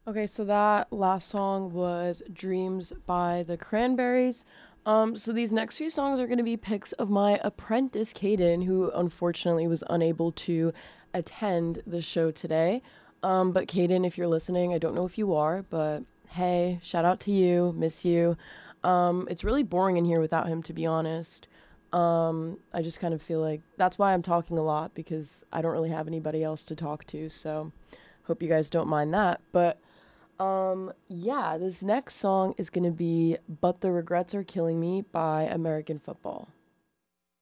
Okay, so that last song was Dreams by the Cranberries. So these next few songs are going to be picks of my apprentice, Caden, who unfortunately was unable to attend the show today. But Caden, if you're listening, I don't know if you are, but hey, shout out to you, miss you. It's really boring in here without him, to be honest. I just kind of feel like that's why I'm talking a lot because I don't really have anybody else to talk to. So hope you guys don't mind that. But yeah, this next song is gonna be But the Regrets Are Killing Me by American Football.